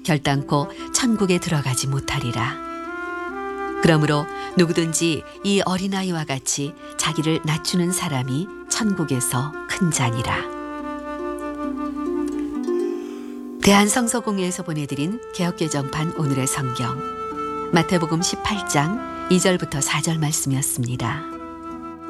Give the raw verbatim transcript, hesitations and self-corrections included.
결단코 천국에 들어가지 못하리라. 그러므로 누구든지 이 어린아이와 같이 자기를 낮추는 사람이 천국에서 큰 자니라. 대한성서공회에서 보내드린 개역개정판 오늘의 성경 마태복음 십팔 장 이 절부터 사 절 말씀이었습니다.